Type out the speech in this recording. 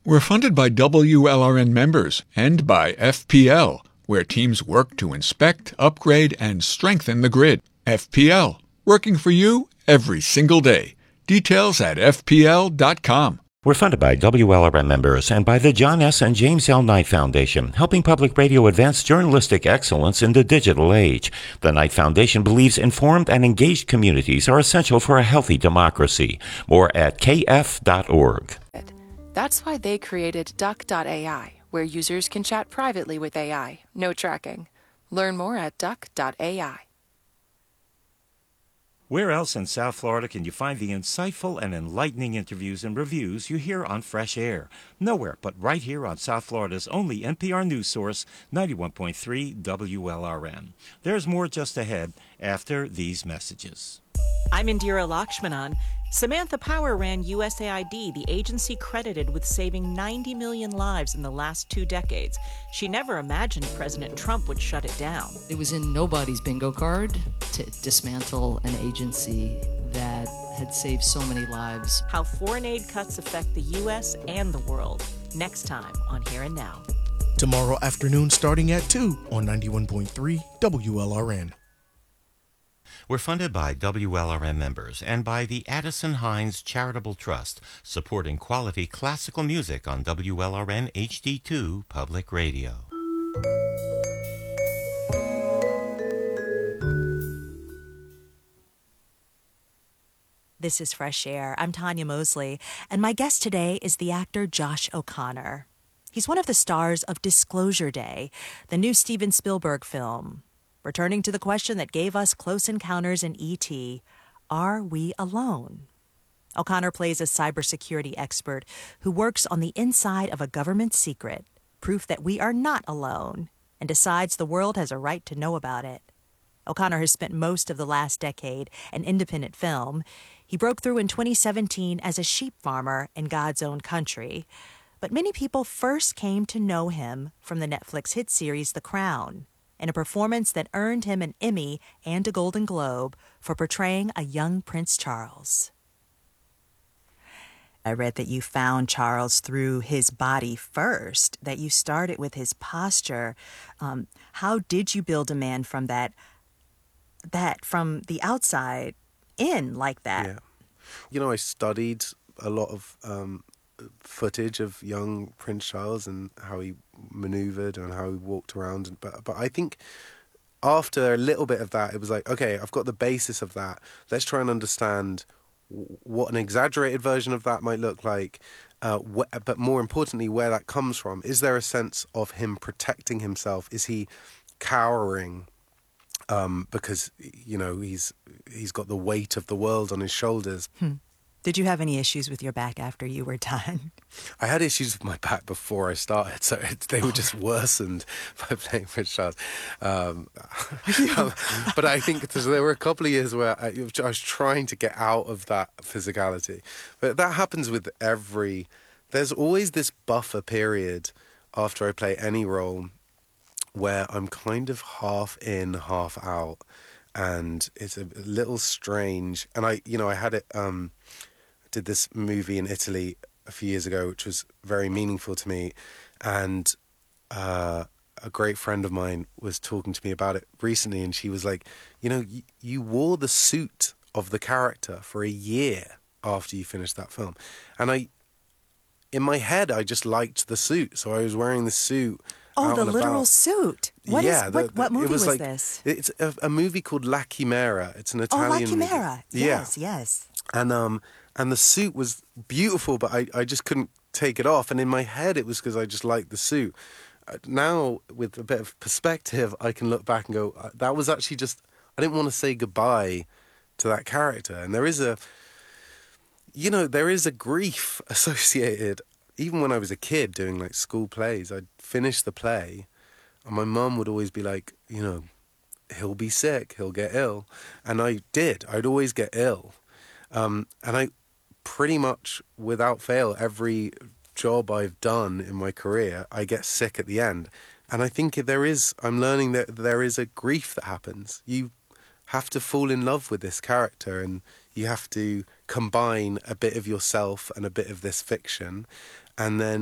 We're funded by WLRN members and by FPL, where teams work to inspect, upgrade, and strengthen the grid. FPL, working for you every single day. Details at fpl.com. We're funded by WLRN members and by the John S. and James L. Knight Foundation, helping public radio advance journalistic excellence in the digital age. The Knight Foundation believes informed and engaged communities are essential for a healthy democracy. More at kf.org. That's why they created Duck.ai, where users can chat privately with AI, no tracking. Learn more at Duck.ai. Where else in South Florida can you find the insightful and enlightening interviews and reviews you hear on Fresh Air? Nowhere but right here on South Florida's only NPR news source, 91.3 WLRN. There's more just ahead after these messages. I'm Indira Lakshmanan. Samantha Power ran USAID, the agency credited with saving 90 million lives in the last 2 decades. She never imagined President Trump would shut it down. It was in nobody's bingo card to dismantle an agency that had saved so many lives. How foreign aid cuts affect the U.S. and the world. Next time on Here and Now. Tomorrow afternoon starting at 2 on 91.3 WLRN. We're funded by WLRN members and by the Addison Hines Charitable Trust, supporting quality classical music on WLRN HD2 Public Radio. This is Fresh Air. I'm Tanya Mosley, and my guest today is the actor Josh O'Connor. He's one of the stars of Disclosure Day, the new Steven Spielberg film. Returning to the question that gave us Close Encounters in E.T., are we alone? O'Connor plays a cybersecurity expert who works on the inside of a government secret, proof that we are not alone, and decides the world has a right to know about it. O'Connor has spent most of the last decade in independent film. He broke through in 2017 as a sheep farmer in God's Own Country. But many people first came to know him from the Netflix hit series The Crown, in a performance that earned him an Emmy and a Golden Globe for portraying a young Prince Charles. I read that you found Charles through his body first, that you started with his posture. How did you build a man from that from the outside in like that? Yeah. You know, I studied a lot of footage of young Prince Charles and how he maneuvered and how he walked around. But I think after a little bit of that, it was like, okay, I've got the basis of that. Let's try and understand what an exaggerated version of that might look like, but more importantly, where that comes from. Is there a sense of him protecting himself? Is he cowering because, you know, he's got the weight of the world on his shoulders? Did you have any issues with your back after you were done? I had issues with my back before I started, so they were just worsened by playing Prince Charles. But I think there were a couple of years where I was trying to get out of that physicality. But that happens with every... There's always this buffer period after I play any role where I'm kind of half in, half out. And it's a little strange. And I had it... did this movie in Italy a few years ago, which was very meaningful to me. And a great friend of mine was talking to me about it recently, and she was like, you know, you wore the suit of the character for a year after you finished that film. And in my head, I just liked the suit. So I was wearing the suit. Oh, the literal suit. What movie was like, this? It's a movie called La Chimera. It's an Italian movie. La Chimera. Yes, yeah. Yes. And the suit was beautiful, but I just couldn't take it off. And in my head, it was because I just liked the suit. Now, with a bit of perspective, I can look back and go, that was actually just... I didn't want to say goodbye to that character. And there is a grief associated. Even when I was a kid doing like school plays, I'd finish the play and my mum would always be like, you know, he'll be sick, he'll get ill. And I did. I'd always get ill. And I pretty much, without fail, every job I've done in my career, I get sick at the end. And I think I'm learning that there is a grief that happens. You have to fall in love with this character and you have to combine a bit of yourself and a bit of this fiction. And then